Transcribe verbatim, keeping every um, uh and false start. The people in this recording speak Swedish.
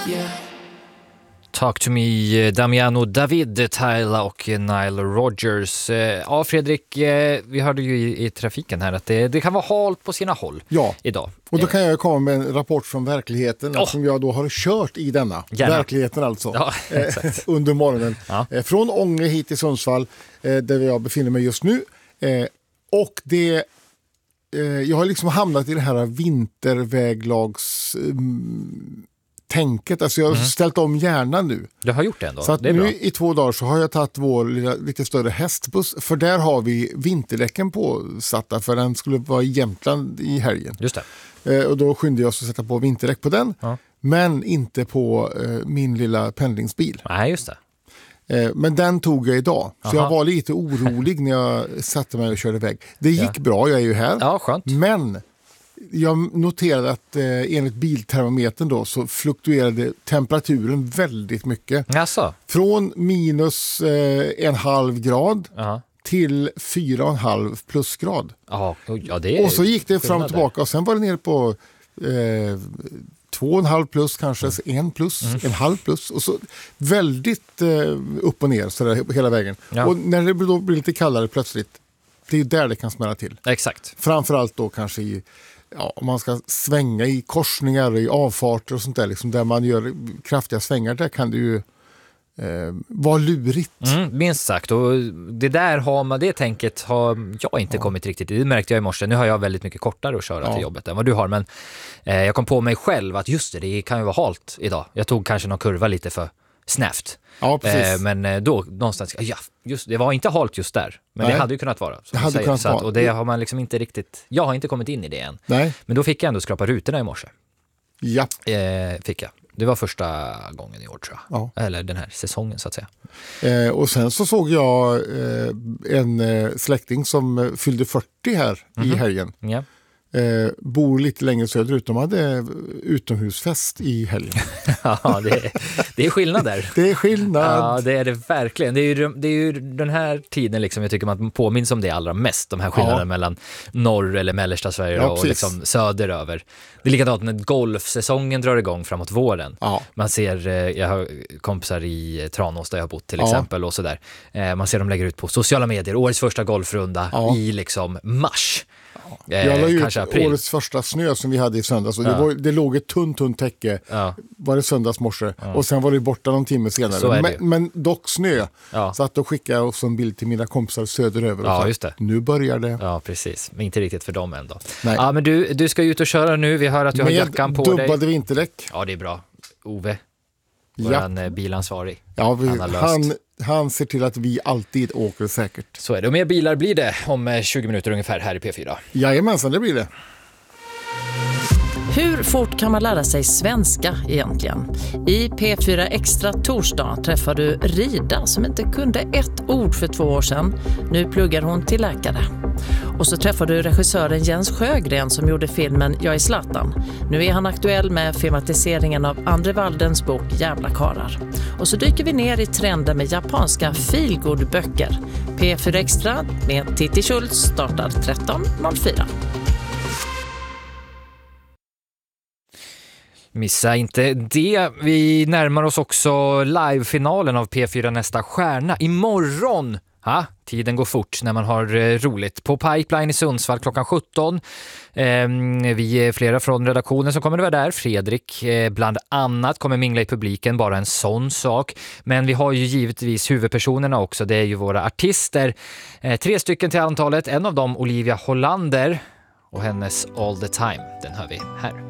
yeah. Talk to me, Damiano David, Tyler och Nile Rodgers. Ja, Fredrik, vi hörde ju i, i trafiken här att det, det kan vara halt på sina håll ja. idag. Och då kan jag komma med en rapport från verkligheten oh. som jag då har kört i denna. Gärna. Verkligheten alltså. Ja, exakt. under morgonen. Ja. Från Ånge hit till Sundsvall, där jag befinner mig just nu. Och det... Jag har liksom hamnat i det här vinterväglags... tänket. Alltså jag har mm. ställt om hjärnan nu. Du har gjort det ändå. Så att det är nu bra. I två dagar så har jag tagit vår lilla, lite större hästbuss. För där har vi vinterdäcken påsatta. För den skulle vara i Jämtland i helgen. Just det. Eh, och då skyndade jag oss att sätta på vinterdäck på den. Ja. Men inte på eh, min lilla pendlingsbil. Nej, just det. Eh, men den tog jag idag. Så Aha. jag var lite orolig när jag satte mig och körde iväg. Det gick ja. bra, jag är ju här. Ja, skönt. Men... jag noterade att eh, enligt biltermometern då så fluktuerade temperaturen väldigt mycket. Jaså? Från minus eh, en halv grad uh-huh. till fyra och en halv plusgrad. Ja, ja, det är och så gick det fram och tillbaka där. Och sen var det nere på eh, två och en halv plus kanske, mm. en plus, mm. en halv plus. Och så väldigt eh, upp och ner så där, hela vägen. Ja. Och när det då blir lite kallare plötsligt, det är där det kan smälla till. Exakt. Framförallt då kanske i ja, om man ska svänga i korsningar, i avfarter och sånt där, liksom, där man gör kraftiga svängar, där kan det ju eh, vara lurigt. Mm, minst sagt. Och det där har man, det tänket har jag inte ja. kommit riktigt. Det märkte jag i morse. Nu har jag väldigt mycket kortare att köra ja. till jobbet än vad du har. Men eh, jag kom på mig själv att just det, det kan ju vara halt idag. Jag tog kanske någon kurva lite för snävt. Ja, precis. Eh, men då någonstans, ja, just, det var inte halt just där. Men Nej. det hade ju kunnat vara. Det hade kunnat så att, vara. och det har man liksom inte riktigt, jag har inte kommit in i det än. Nej. Men då fick jag ändå skrapa rutorna i morse. Ja. Eh, fick jag. Det var första gången i år tror jag. Ja. Eller den här säsongen så att säga. Eh, och sen så såg jag eh, en eh, släkting som fyllde fyrtio här mm-hmm. i helgen. Ja. Eh, bor lite längre söderut. De hade utomhusfest i helgen. Ja, det är, det är skillnad där. Det är skillnad. Ja, det är det verkligen. Det är ju, det är ju den här tiden liksom, jag tycker man påminns om det allra mest. De här skillnaderna ja. mellan norr eller mellersta Sverige ja, och liksom söderöver. Det är likadant när golfsäsongen drar igång framåt våren. Ja. Man ser, jag har kompisar i Tranås där jag har bott till exempel ja. och sådär. Man ser dem lägger ut på sociala medier årets första golfrunda ja. i liksom mars. Jag la ut årets första snö som vi hade i söndags och ja. det, var, det låg ett tunt, tunt täcke ja. var det söndagsmorse ja. och sen var det borta någon timme senare. Men, men dock snö. Ja. Så att då skickade jag också en bild till mina kompisar söderöver och ja, sa, just det. Nu börjar det. Ja, precis. Men inte riktigt för dem ändå. Nej. Ja, men du, du ska ut och köra nu. Vi hör att du Med har jackan på dig. Med dubbade vinterdäck. Ja, det är bra. Ove, våran ja. bilansvarig. Ja, vi, han, han, han ser till att vi alltid åker säkert. Så är det. Och mer bilar blir det om tjugo minuter ungefär här i P fyra. Jajamensan, det blir det. Hur fort kan man lära sig svenska egentligen? I P fyra Extra torsdag träffar du Rida som inte kunde ett ord för två år sedan. Nu pluggar hon till läkare. Och så träffar du regissören Jens Sjögren som gjorde filmen Jag är Zlatan. Nu är han aktuell med filmatiseringen av Andre Waldens bok Jävla karar. Och så dyker vi ner i trenden med japanska feelgood-böcker. P fyra Extra med Titti Schultz startar tretton noll fyra. Missa inte det. Vi närmar oss också livefinalen av P fyra Nästa stjärna. Imorgon! Ha, tiden går fort när man har eh, roligt. På Pipeline i Sundsvall klockan sjutton. Eh, vi är flera från redaktionen som kommer att vara där. Fredrik eh, bland annat kommer mingla i publiken, bara en sån sak. Men vi har ju givetvis huvudpersonerna också. Det är ju våra artister. Eh, tre stycken till antalet. En av dem Olivia Hollander och hennes All the Time. Den hör vi här.